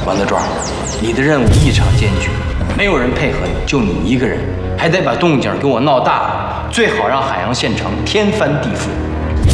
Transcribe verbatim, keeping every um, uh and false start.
丸子庄，你的任务异常艰巨，没有人配合你，就你一个人，还得把动静给我闹大，最好让海洋县城天翻地覆。